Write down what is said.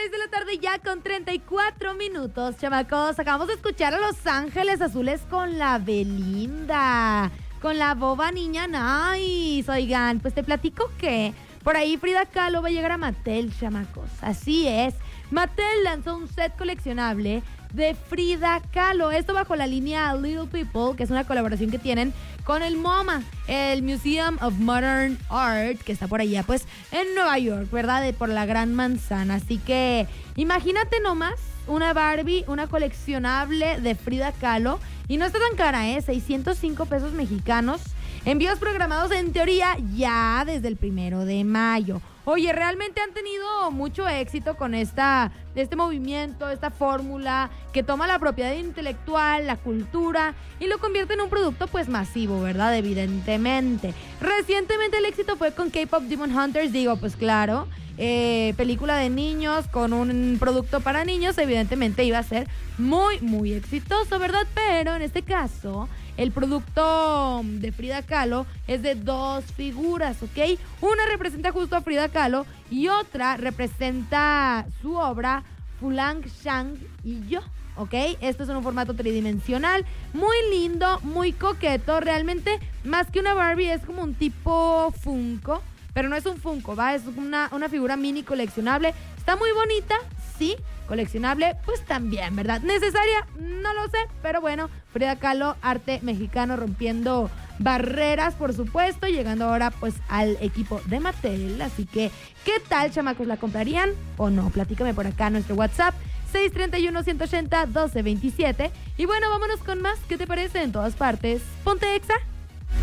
6 de la tarde ya con 34 minutos, chamacos. Acabamos de escuchar a Los Ángeles Azules con la Belinda, con la boba niña nice. Oigan, pues te platico que por ahí Frida Kahlo va a llegar a Mattel, chamacos. Así es, Mattel lanzó un set coleccionable de Frida Kahlo. Esto bajo la línea Little People, que es una colaboración que tienen con el MoMA, el Museum of Modern Art, que está por allá, pues, en Nueva York, ¿verdad? Por la Gran Manzana. Así que imagínate nomás una Barbie, una coleccionable de Frida Kahlo. Y no está tan cara, ¿eh? 605 pesos mexicanos. Envíos programados en teoría ya desde el 1 de mayo. Oye, realmente han tenido mucho éxito con este movimiento, esta fórmula que toma la propiedad intelectual, la cultura y lo convierte en un producto pues masivo, ¿verdad? Evidentemente. Recientemente el éxito fue con K-Pop Demon Hunters, digo, pues claro, película de niños con un producto para niños, evidentemente iba a ser muy, muy exitoso, ¿verdad? Pero en este caso, el producto de Frida Kahlo es de 2 figuras, ¿ok? Una representa justo a Frida Kahlo y otra representa su obra Fulang Shang y yo, ¿ok? Esto es en un formato tridimensional, muy lindo, muy coqueto. Realmente, más que una Barbie, es como un tipo Funko, pero no es un Funko, ¿va? Es una figura mini coleccionable. Está muy bonita, sí. Coleccionable, pues también, ¿verdad? ¿Necesaria? No lo sé, pero bueno, Frida Kahlo, arte mexicano rompiendo barreras, por supuesto, llegando ahora pues al equipo de Mattel. Así que, ¿qué tal, chamacos? ¿La comprarían o no? Platícame por acá en nuestro WhatsApp 631-180-1227. Y bueno, vámonos con más. ¿Qué te parece? En todas partes. Ponte Exa.